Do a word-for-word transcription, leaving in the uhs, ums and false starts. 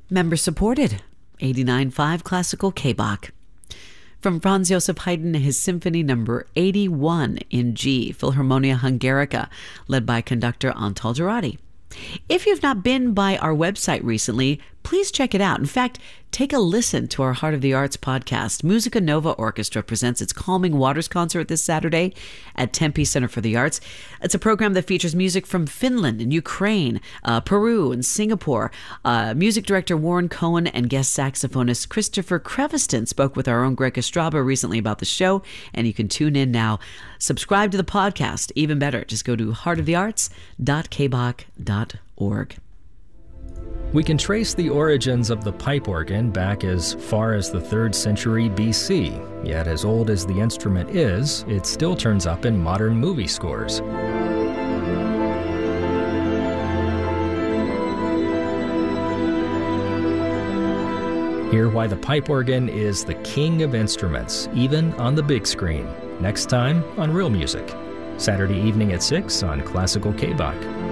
Member supported, eighty-nine point five Classical K-Bach. From Franz Joseph Haydn, his Symphony Number eighty-one in G, Philharmonia Hungarica, led by conductor Antal Girardi. If you've not been by our website recently, please check it out. In fact, take a listen to our Heart of the Arts podcast. Musica Nova Orchestra presents its Calming Waters concert this Saturday at Tempe Center for the Arts. It's a program that features music from Finland and Ukraine, uh, Peru and Singapore. Uh, music director Warren Cohen and guest saxophonist Christopher Creveston spoke with our own Greg Estraba recently about the show, and you can tune in now. Subscribe to the podcast. Even better, just go to heart of the arts dot k bach dot org. We can trace the origins of the pipe organ back as far as the third century B C, yet as old as the instrument is, it still turns up in modern movie scores. Hear why the pipe organ is the king of instruments, even on the big screen. Next time on Real Music, Saturday evening at six on Classical K-Bach.